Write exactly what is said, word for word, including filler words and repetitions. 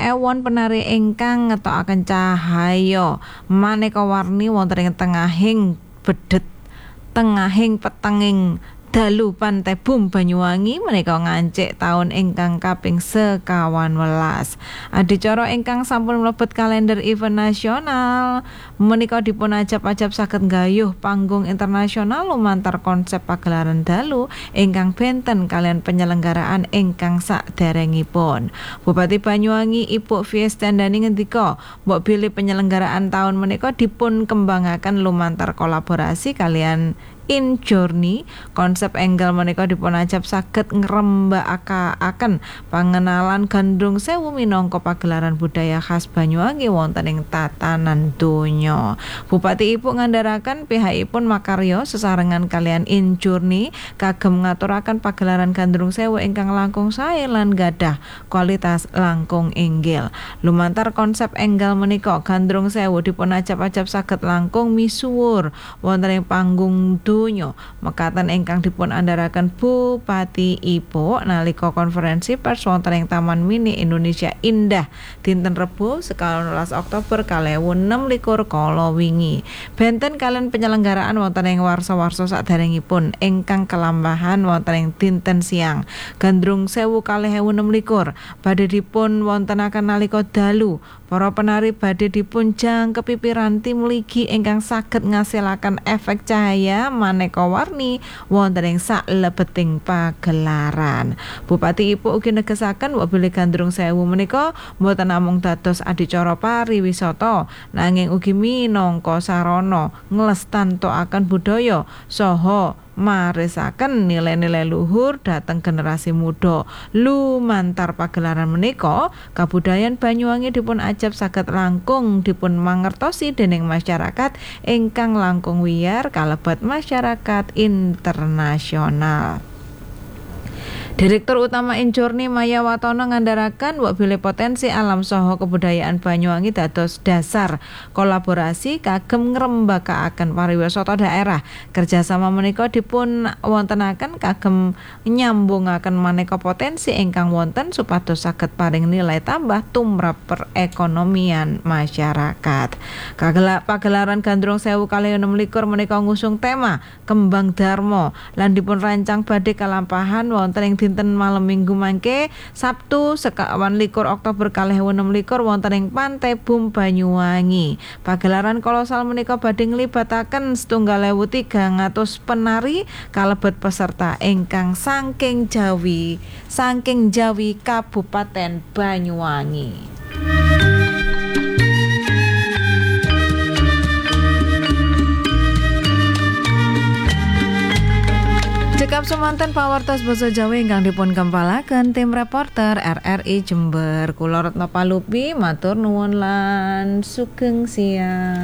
ewon penari ingkang ngetokaken cahaya maneka warni wonten ing tengahing bedhet tengahing petenging dalu Pantai Boom Banyuwangi menika ngancik taun ingkang kaping sekawan welas. Adicara ingkang sampun mlebet kalender event nasional menika dipun ajab-ajab saged nggayuh panggung internasional lumantar konsep pagelaran dalu ingkang benten kalian penyelenggaraan ingkang sakderengipun. Bupati Banyuwangi Ibu Fiestandani ngendika, mbok bilih penyelenggaraan taun menika dipun kembangaken lumantar kolaborasi kalian In Journey. Konsep enggal menika dipun ajab saged ngrembakakaken pangenalan Gandrung Sewu minangka pagelaran budaya khas Banyuwangi wonten ing tatanan donya. Bupati Ibu ngandharaken pihakipun makarya sesarengan kalian In Journey kagem ngaturaken pagelaran Gandrung Sewu ingkang langkung sae lan gadah kualitas langkung inggil. Lumantar konsep enggal menika Gandrung Sewu dipun ajab-ajab saged langkung misuwur wonten ing panggung donya mekaten ingkang dipun andharaken Bupati Ipo nalika konferensi pers wonten ing Taman Mini Indonesia Indah dinten Rebo sekawan welas Oktober kalih ewu enem likur kala wingi. Benten kalian penyelenggaraan wonten ing warsa-warsa saderengipun ingkang kelambahan wonten ing dinten siang Gandrung Sewu kalih ewu enem likur badhe dipun wontenaken nalika dalu. Para penari badhe dipun jangkepi piranti mligi ingkang saged ngasilaken efek cahaya maneka warni wonten ing saklebeting pagelaran. Bupati Ibu ugi negesaken wabile Gandrung Sewu menika mboten namung dados adicara pariwisata nanging ugi minangka sarana nglestantokaken budaya saha marisaken nilai-nilai luhur dhateng generasi muda. Lumantar pagelaran menika kabudayan Banyuwangi dipun ajab saged langkung dipun mangertosi dening masyarakat ingkang langkung wiyar kalebet masyarakat internasional. Direktur Utama In Journey Maya Watono ngandharaken wabile potensi alam saha kebudayaan Banyuwangi dados dasar kolaborasi kagem ngrembakakaken pariwisata daerah. Kerjasama menika dipun wontenaken kagem nyambungaken maneka potensi ingkang wonten supados saged paring nilai tambah tumrap perekonomian masyarakat. Kagelak pagelaran Gandrung Sewu kalih enem likur menika ngusung tema Kembang Dharma lan dipun rancang badhe kalampahan wonten ing dinten malam Minggu mangke Sabtu sekawan likur Oktober kalih ewu enem likur wonten ing Pantai Boom Banyuwangi. Pagelaran kolosal menika badhe nglibataken setunggal ewu tigang atus penari kalebet peserta ingkang saking Jawi saking Jawi Kabupaten Banyuwangi. Cekap semanten pawartos basa Jawa ingkang dipun kempalaken tim reporter R R I Jember. Kula Retno Palupi matur nuwun lan sugeng siang.